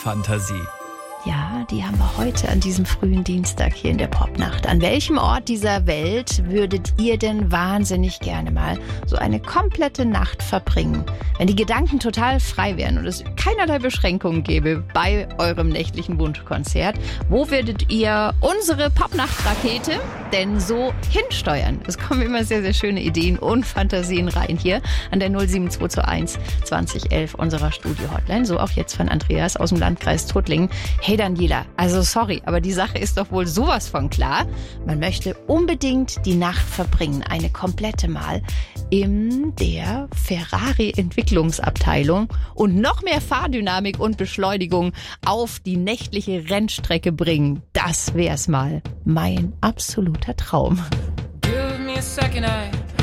Wohnfantasie. Ja, die haben wir heute an diesem frühen Dienstag hier in der Popnacht. An welchem Ort dieser Welt würdet ihr denn wahnsinnig gerne mal so eine komplette Nacht verbringen? Wenn die Gedanken total frei wären und es keinerlei Beschränkungen gäbe bei eurem nächtlichen Wunschkonzert, wo würdet ihr unsere Popnacht-Rakete denn so hinsteuern? Es kommen immer sehr, sehr schöne Ideen und Fantasien rein hier an der 07221 2011 unserer Studio-Hotline. So auch jetzt von Andreas aus dem Landkreis Tuttlingen. Hey Daniela, also sorry, aber die Sache ist doch wohl sowas von klar. Man möchte unbedingt die Nacht verbringen, eine komplette Mal, in der Ferrari-Entwicklungsabteilung und noch mehr Fahrdynamik und Beschleunigung auf die nächtliche Rennstrecke bringen. Das wär's mal. Mein absoluter Traum. Give me a second, I